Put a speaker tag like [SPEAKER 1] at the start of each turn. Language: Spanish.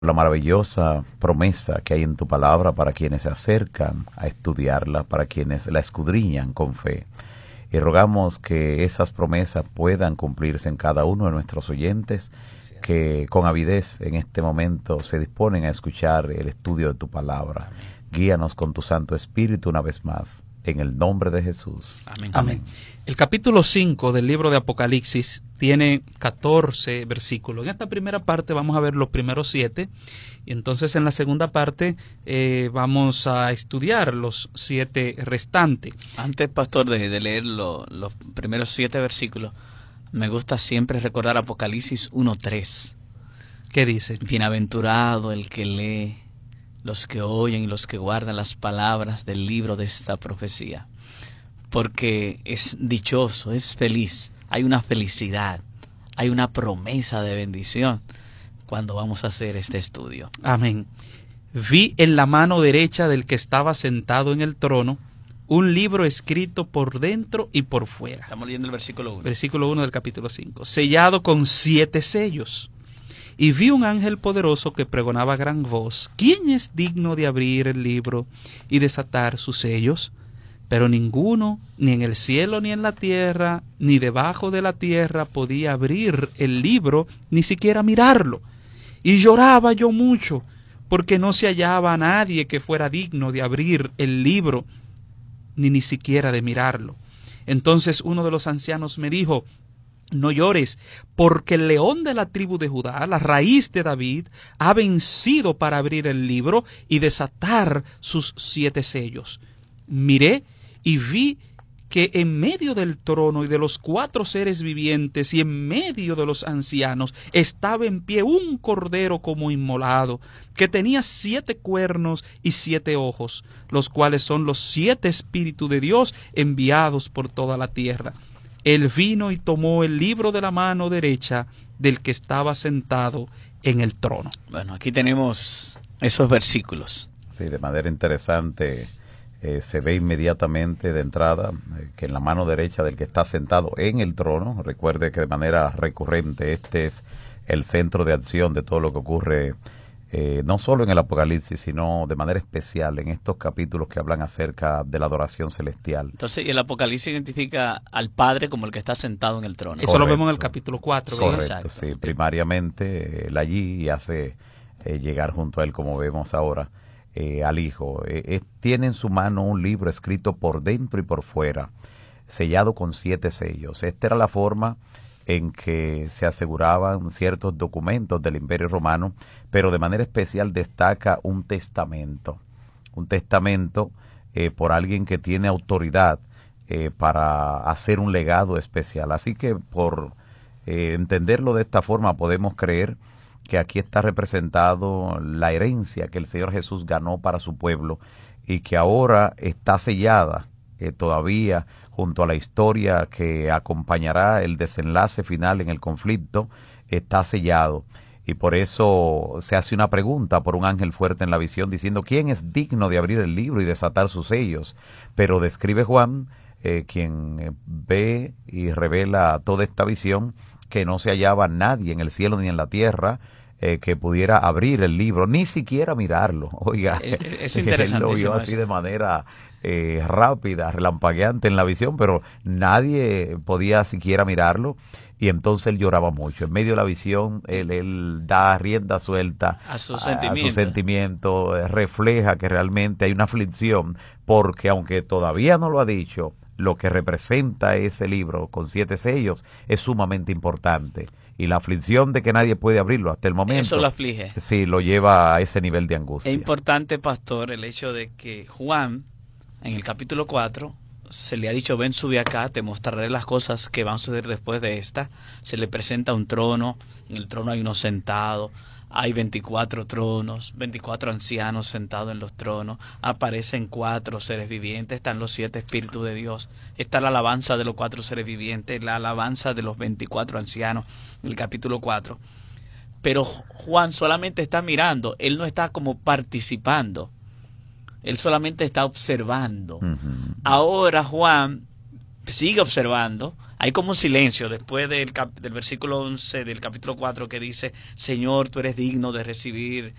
[SPEAKER 1] la maravillosa promesa que hay en tu palabra para quienes se acercan a estudiarla, para quienes la escudriñan con fe. Y rogamos que esas promesas puedan cumplirse en cada uno de nuestros oyentes, que con avidez en este momento se disponen a escuchar el estudio de tu palabra. Guíanos con tu Santo Espíritu una vez más, en el nombre de Jesús.
[SPEAKER 2] Amén. Amén. El capítulo 5 del libro de Apocalipsis tiene 14 versículos. En esta primera parte vamos a ver los primeros 7, y entonces en la segunda parte vamos a estudiar los 7 restantes.
[SPEAKER 3] Antes, pastor, de leer los primeros 7 versículos, me gusta siempre recordar Apocalipsis 1:3.
[SPEAKER 2] ¿Qué dice?
[SPEAKER 3] Bienaventurado el que lee, los que oyen y los que guardan las palabras del libro de esta profecía, porque es dichoso, es feliz, hay una felicidad, hay una promesa de bendición cuando vamos a hacer este estudio.
[SPEAKER 2] Amén. Vi en la mano derecha del que estaba sentado en el trono un libro escrito por dentro y por fuera.
[SPEAKER 3] Estamos leyendo el versículo 1.
[SPEAKER 2] Versículo 1 del capítulo 5. Sellado con 7 sellos. Y vi un ángel poderoso que pregonaba a gran voz: ¿quién es digno de abrir el libro y desatar sus sellos? Pero ninguno, ni en el cielo, ni en la tierra, ni debajo de la tierra, podía abrir el libro, ni siquiera mirarlo. Y lloraba yo mucho, porque no se hallaba nadie que fuera digno de abrir el libro, ni siquiera de mirarlo. Entonces uno de los ancianos me dijo: no llores, porque el león de la tribu de Judá, la raíz de David, ha vencido para abrir el libro y desatar sus 7 sellos. Miré y vi que en medio del trono y de los 4 seres vivientes y en medio de los ancianos estaba en pie un cordero como inmolado, que tenía 7 cuernos y 7 ojos, los cuales son los 7 espíritus de Dios enviados por toda la tierra. Él vino y tomó el libro de la mano derecha del que estaba sentado en el trono.
[SPEAKER 3] Bueno, aquí tenemos esos versículos.
[SPEAKER 1] Sí, de manera interesante. Se ve inmediatamente de entrada que en la mano derecha del que está sentado en el trono, recuerde que de manera recurrente este es el centro de acción de todo lo que ocurre, no solo en el Apocalipsis, sino de manera especial en estos capítulos que hablan acerca de la adoración celestial.
[SPEAKER 3] Entonces, el Apocalipsis identifica al Padre como el que está sentado en el trono.
[SPEAKER 2] Eso lo vemos en el capítulo 4.
[SPEAKER 1] Correcto,
[SPEAKER 3] Exacto.
[SPEAKER 1] sí, primariamente él allí hace llegar junto a él, como vemos ahora, al Hijo. Tiene en su mano un libro escrito por dentro y por fuera, sellado con 7 sellos. Esta era la forma en que se aseguraban ciertos documentos del Imperio Romano, pero de manera especial destaca un testamento por alguien que tiene autoridad para hacer un legado especial. Así que por entenderlo de esta forma podemos creer que aquí está representado la herencia que el Señor Jesús ganó para su pueblo y que ahora está sellada todavía junto a la historia que acompañará el desenlace final en el conflicto, está sellado. Y por eso se hace una pregunta por un ángel fuerte en la visión diciendo: ¿quién es digno de abrir el libro y desatar sus sellos? Pero describe Juan, quien ve y revela toda esta visión, que no se hallaba nadie en el cielo ni en la tierra que pudiera abrir el libro, ni siquiera mirarlo. Oiga,
[SPEAKER 3] es interesante.
[SPEAKER 1] Él lo vio así de manera rápida, relampagueante en la visión, pero nadie podía siquiera mirarlo, y entonces él lloraba mucho. En medio de la visión, él da rienda suelta
[SPEAKER 3] a su
[SPEAKER 1] sentimiento, refleja que realmente hay una aflicción, porque aunque todavía no lo ha dicho, lo que representa ese libro con 7 sellos es sumamente importante. Y la aflicción de que nadie puede abrirlo hasta el momento,
[SPEAKER 3] eso lo aflige.
[SPEAKER 1] Sí, lo lleva a ese nivel de angustia.
[SPEAKER 3] Es importante, pastor, el hecho de que Juan, en el capítulo 4, se le ha dicho: ven, sube acá, te mostraré las cosas que van a suceder después de esta. Se le presenta un trono, en el trono hay uno sentado, hay 24 tronos, 24 ancianos sentados en los tronos, aparecen 4 seres vivientes, están los 7 espíritus de Dios, está la alabanza de los 4 seres vivientes, la alabanza de los 24 ancianos, en el capítulo 4. Pero Juan solamente está mirando, él no está como participando, él solamente está observando.
[SPEAKER 1] Uh-huh.
[SPEAKER 3] Ahora Juan sigue observando. Hay como un silencio después del versículo 11 del capítulo 4 que dice: Señor, tú eres digno de recibir